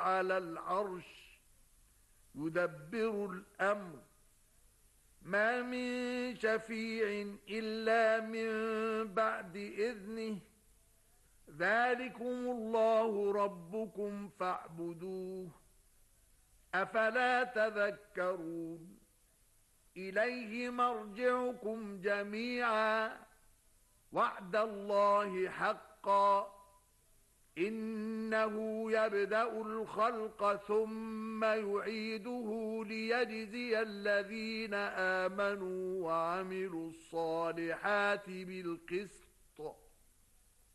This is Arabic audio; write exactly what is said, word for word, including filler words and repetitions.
على العرش يدبر الأمر ما من شفيع إلا من بعد إذنه ذلكم الله ربكم فاعبدوه أفلا تذكرون إليه مرجعكم جميعا وعد الله حقا إنه يبدأ الخلق ثم يعيده ليجزي الذين آمنوا وعملوا الصالحات بالقسط